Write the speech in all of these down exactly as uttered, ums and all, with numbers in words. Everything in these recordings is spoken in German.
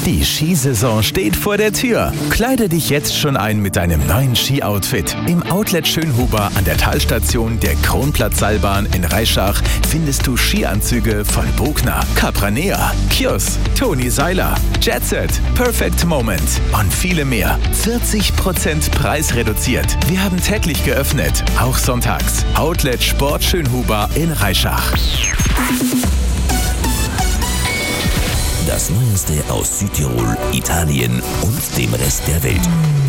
Die Skisaison steht vor der Tür. Kleide dich jetzt schon ein mit deinem neuen Ski-Outfit. Im Outlet Schönhuber an der Talstation der Kronplatz-Seilbahn in Reischach findest du Skianzüge von Bogner, Capranea, Kjos, Toni Seiler, Jetset, Perfect Moment und viele mehr. vierzig Prozent Preis reduziert. Wir haben täglich geöffnet, auch sonntags. Outlet Sport Schönhuber in Reischach. Das Neueste aus Südtirol, Italien und dem Rest der Welt.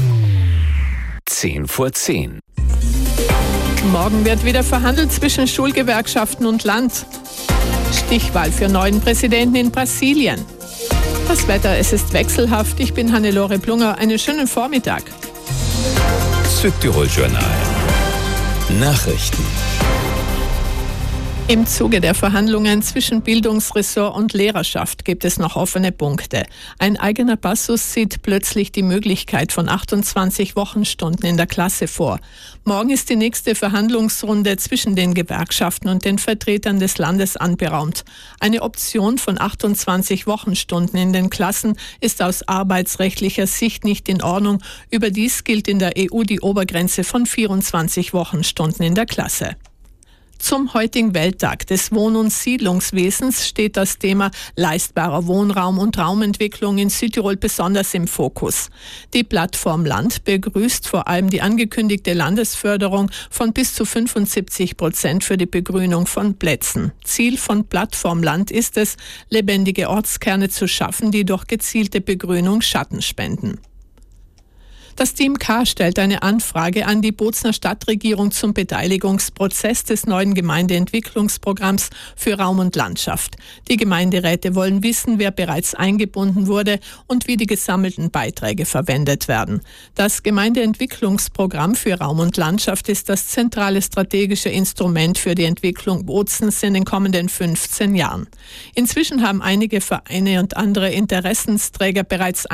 zehn vor zehn. Morgen wird wieder verhandelt zwischen Schulgewerkschaften und Land. Stichwahl für neuen Präsidenten in Brasilien. Das Wetter, es ist wechselhaft. Ich bin Hannelore Plunger. Einen schönen Vormittag. Südtirol Journal. Nachrichten. Im Zuge der Verhandlungen zwischen Bildungsressort und Lehrerschaft gibt es noch offene Punkte. Ein eigener Passus sieht plötzlich die Möglichkeit von achtundzwanzig Wochenstunden in der Klasse vor. Morgen ist die nächste Verhandlungsrunde zwischen den Gewerkschaften und den Vertretern des Landes anberaumt. Eine Option von achtundzwanzig Wochenstunden in den Klassen ist aus arbeitsrechtlicher Sicht nicht in Ordnung. Überdies gilt in der E U die Obergrenze von vierundzwanzig Wochenstunden in der Klasse. Zum heutigen Welttag des Wohn- und Siedlungswesens steht das Thema leistbarer Wohnraum und Raumentwicklung in Südtirol besonders im Fokus. Die Plattform Land begrüßt vor allem die angekündigte Landesförderung von bis zu fünfundsiebzig Prozent für die Begrünung von Plätzen. Ziel von Plattform Land ist es, lebendige Ortskerne zu schaffen, die durch gezielte Begrünung Schatten spenden. Das Team K stellt eine Anfrage an die Bozner Stadtregierung zum Beteiligungsprozess des neuen Gemeindeentwicklungsprogramms für Raum und Landschaft. Die Gemeinderäte wollen wissen, wer bereits eingebunden wurde und wie die gesammelten Beiträge verwendet werden. Das Gemeindeentwicklungsprogramm für Raum und Landschaft ist das zentrale strategische Instrument für die Entwicklung Bozens in den kommenden fünfzehn Jahren. Inzwischen haben einige Vereine und andere Interessensträger bereits